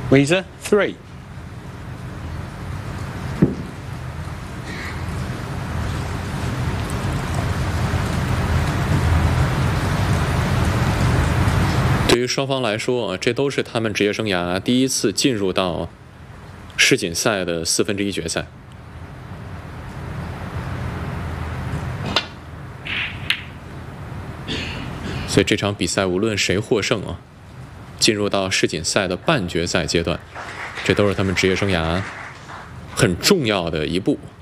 Weezer 3. 「对于双方来说，这都是他们职业生涯第一次进入到世锦赛的1/4决赛。所以这场比赛无论谁获胜啊，进入到世锦赛的半决赛阶段，这都是他们职业生涯很重要的一步。